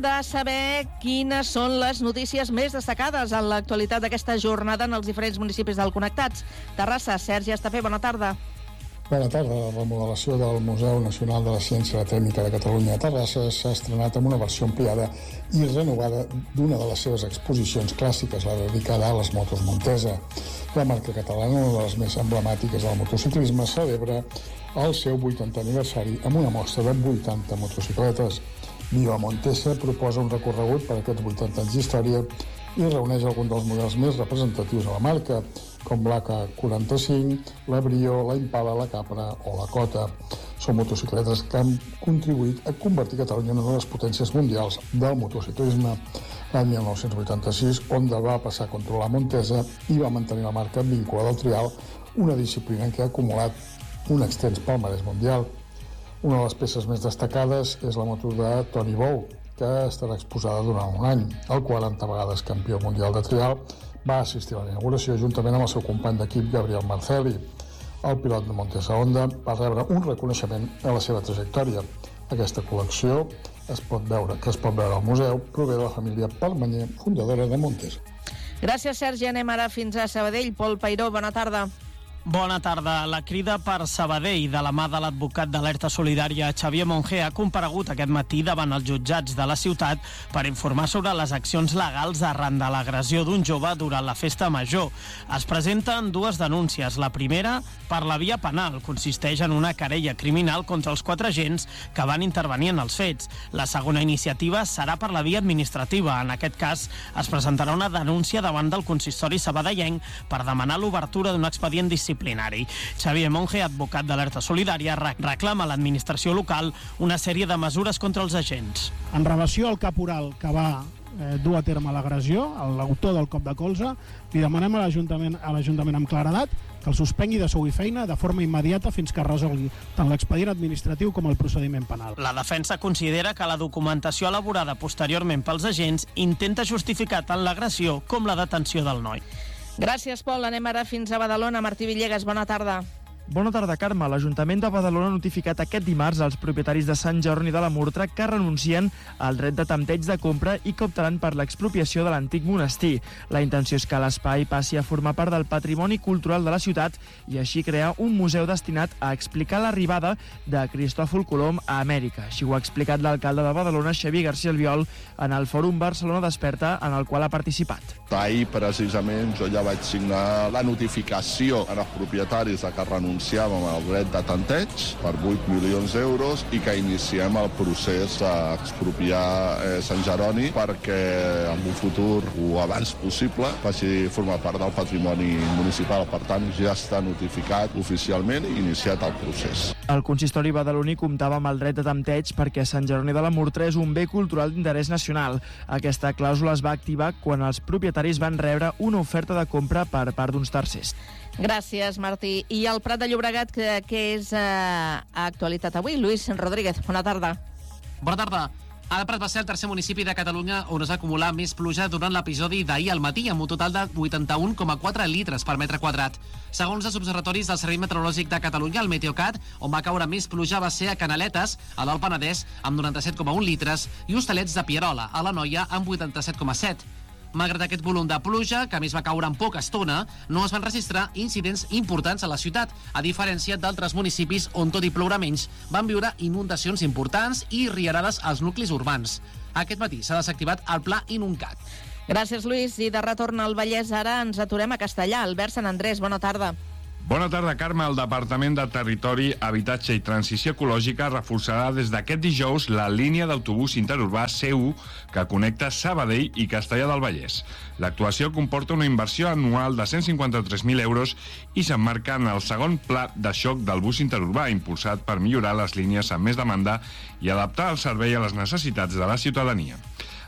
De saber quines són les notícies més destacades en l'actualitat d'aquesta jornada en els diferents municipis del Connectats. Terrassa, Sergi Estapé, bona tarda. Bona tarda. La remodelació del Museu Nacional de la Ciència i la Tècnica de Catalunya a Terrassa s'ha estrenat amb una versió ampliada i renovada d'una de les seves exposicions clàssiques, la dedicada a les motos Montesa. La marca catalana, una de les més emblemàtiques del motociclisme, celebra el seu 80è aniversari amb una mostra de 80 motocicletes. Viva Montesa proposa un recorregut per aquests 80 anys d'història i reuneix alguns dels models més representatius de la marca, com l'AK45, la Brio, la Impala, la Capra o la Cota. Són motocicletes que han contribuït a convertir Catalunya en una de les potències mundials del motociclisme. L'any 1986, Honda va passar a controlar Montesa i va mantenir la marca vinculada al trial, una disciplina en què ha acumulat un extens palmarès mundial. Una de les peces més destacades és la moto de Toni Bou, que estarà exposada durant un any. El 40 vegades campió mundial de trial va assistir a la inauguració juntament amb el seu company d'equip Gabriel Marcelli. El pilot de Montesa Honda va rebre un reconeixement a la seva trajectòria. Aquesta col·lecció que es pot veure al museu prové de la família Permanyer, fundadora de Montesa. Gràcies, Sergi. Anem ara fins a Sabadell. Pol Peiró, bona tarda. Bona tarda. La crida per Sabadell de la mà de l'advocat d'Alerta Solidària Xavier Monge ha comparegut aquest matí davant els jutjats de la ciutat per informar sobre les accions legals arran de l'agressió d'un jove durant la festa major. Es presenten dues denúncies. La primera, per la via penal, consisteix en una querella criminal contra els 4 agents que van intervenir en els fets. La segona iniciativa serà per la via administrativa. En aquest cas, es presentarà una denúncia davant del consistori sabadellenc per demanar l'obertura d'un expedient disciplinari. Xavier Monge, advocat d'Alerta Solidària, reclama a l'administració local una sèrie de mesures contra els agents. En relació al caporal que va dur a terme l'agressió, l'autor del cop de colze, li demanem a l'Ajuntament amb claredat que el suspengui de sou i feina de forma immediata fins que resolgui tant l'expedient administratiu com el procediment penal. La defensa considera que la documentació elaborada posteriorment pels agents intenta justificar tant l'agressió com la detenció del noi. Gràcies, Pol. Anem ara fins a Badalona. Martí Villegas, bona tarda. Bona tarda, Carme. L'Ajuntament de Badalona ha notificat aquest dimarts als propietaris de Sant Jeroni de la Murtra que renuncien al dret de tempteig de compra i que optaran per l'expropiació de l'antic monestir. La intenció és que l'espai passi a formar part del patrimoni cultural de la ciutat i així crear un museu destinat a explicar l'arribada de Cristòfol Colom a Amèrica. Així ho ha explicat l'alcalde de Badalona, Xavier García Albiol, en el Fòrum Barcelona Desperta, en el qual ha participat. Ahir, precisament, jo ja vaig signar la notificació als propietaris que renunciàvem al dret de tanteig per 8 milions d'euros i que iniciem el procés d'expropiar Sant Jeroni perquè en un futur o abans possible passi a formar part del patrimoni municipal. Per tant, ja està notificat oficialment i iniciat el procés. El consistori badaloní comptava amb el dret de tempteig perquè Sant Jeroni de la Murtra és un bé cultural d'interès nacional. Aquesta clàusula es va activar quan els propietaris van rebre una oferta de compra per part d'uns tercers. Gràcies, Martí. I el Prat de Llobregat, que és actualitat avui. Lluís Rodríguez, bona tarda. Bona tarda. El Prat va ser el tercer municipi de Catalunya on es va acumular més pluja durant l'episodi d'ahir al matí, amb un total de 81,4 litres per metre quadrat. Segons els observatoris del Servei Meteorològic de Catalunya, el Meteocat, on va caure més pluja va ser a Canaletes, a l'Alt Penedès, amb 97,1 litres, i Hostalets de Pierola, a l'Anoia, amb 87,7. Malgrat aquest volum de pluja, que a més va caure en poca estona, no es van registrar incidents importants a la ciutat, a diferència d'altres municipis on, tot i ploure menys, van viure inundacions importants i riarades als nuclis urbans. Aquest matí s'ha desactivat el Pla Inuncat. Gràcies, Lluís. I de retorn al Vallès, ara ens aturem a Castellà. Albert Sant Andrés, bona tarda. Bona tarda, Carme. El Departament de Territori, Habitatge i Transició Ecològica reforçarà des d'aquest dijous la línia d'autobús interurbà C1 que connecta Sabadell i Castellar del Vallès. L'actuació comporta una inversió anual de 153.000 euros i s'emmarca en el segon pla de xoc del bus interurbà, impulsat per millorar les línies amb més demanda i adaptar el servei a les necessitats de la ciutadania.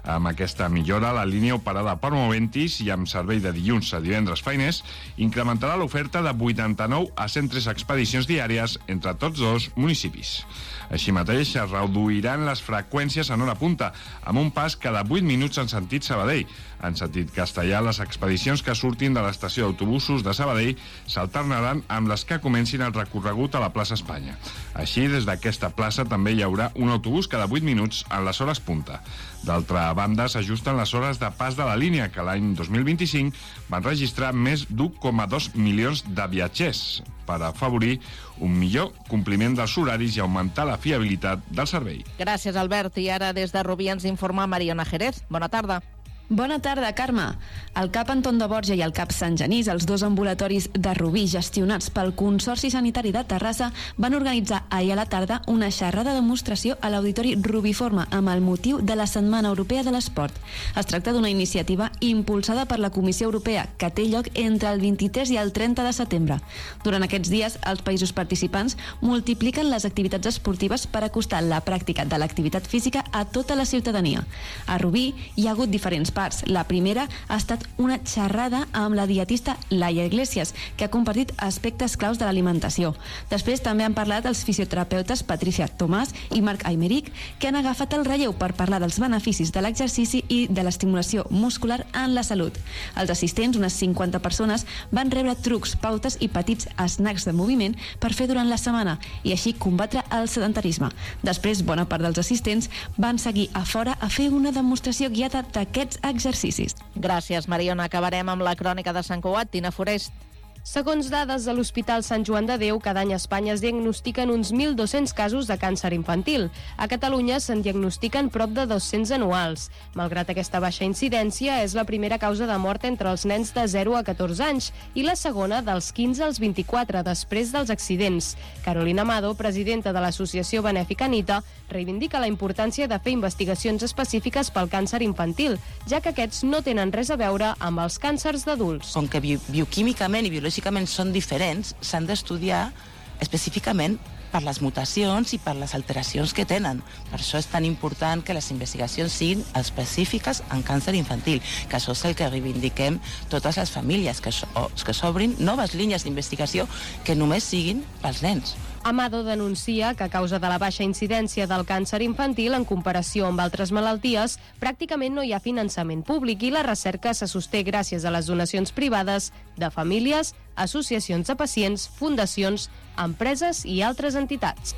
Amb aquesta millora, la línia operada per Moventis i amb servei de dilluns a divendres feiners incrementarà l'oferta de 89 a 103 expedicions diàries entre tots dos municipis. Així mateix, es reduiran les freqüències en hora punta, amb un pas cada 8 minuts en sentit Sabadell. En sentit castellà, les expedicions que surtin de l'estació d'autobusos de Sabadell s'alternaran amb les que comencin el recorregut a la plaça Espanya. Així, des d'aquesta plaça també hi haurà un autobús cada 8 minuts en les hores punta. D'altra banda, s'ajusten les hores de pas de la línia, que l'any 2025 van registrar més d'1,2 milions de viatgers per afavorir un millor compliment dels horaris i augmentar la fiabilitat del servei. Gràcies, Albert. I ara des de Rubí ens informa Mariona Jerez. Bona tarda. Bona tarda, Carme. El CAP Anton de Borja i el CAP Sant Genís, els dos ambulatoris de Rubí gestionats pel Consorci Sanitari de Terrassa, van organitzar ahir a la tarda una xerrada de demostració a l'Auditori Rubiforme amb el motiu de la Setmana Europea de l'Esport. Es tracta d'una iniciativa impulsada per la Comissió Europea que té lloc entre el 23 i el 30 de setembre. Durant aquests dies, els països participants multipliquen les activitats esportives per acostar la pràctica de l'activitat física a tota la ciutadania. A Rubí hi ha hagut diferents parts. La primera ha estat una xerrada amb la dietista Laia Iglesias, que ha compartit aspectes claus de l'alimentació. Després també han parlat els fisioterapeutes Patricia Tomàs i Marc Aymeric, que han agafat el relleu per parlar dels beneficis de l'exercici i de l'estimulació muscular en la salut. Els assistents, unes 50 persones, van rebre trucs, pautes i petits snacks de moviment per fer durant la setmana i així combatre el sedentarisme. Després, bona part dels assistents van seguir a fora a fer una demostració guiada d'aquests exercicis. Gràcies, Mariona. Acabarem amb la crònica de Sant Cugat. Tina Forest. Segons dades de l'Hospital Sant Joan de Déu, cada any a Espanya es diagnostiquen uns 1.200 casos de càncer infantil. A Catalunya se'n diagnostiquen prop de 200 anuals. Malgrat aquesta baixa incidència, és la primera causa de mort entre els nens de 0 a 14 anys i la segona dels 15 als 24, després dels accidents. Carolina Amado, presidenta de l'Associació Benèfica Anita, reivindica la importància de fer investigacions específiques pel càncer infantil, ja que aquests no tenen res a veure amb els càncers d'adults. Com que bioquímicament i biològicament són diferents, s'han d'estudiar específicament per les mutacions i per les alteracions que tenen. Per això és tan important que les investigacions siguin específiques en càncer infantil, que això és el que reivindiquem totes les famílies, que s'obrin noves línies d'investigació que només siguin pels nens. Amado denuncia que a causa de la baixa incidència del càncer infantil en comparació amb altres malalties, pràcticament no hi ha finançament públic i la recerca se sosté gràcies a les donacions privades de famílies, associacions de pacients, fundacions, empreses i altres entitats.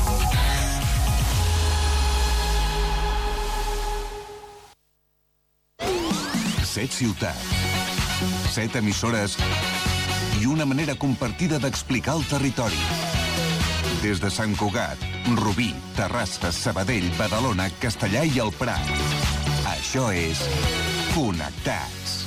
Set ciutats, 7 emissores i una manera compartida d'explicar el territori. Des de Sant Cugat, Rubí, Terrassa, Sabadell, Badalona, Castellà i el Prat. Això és Connectats.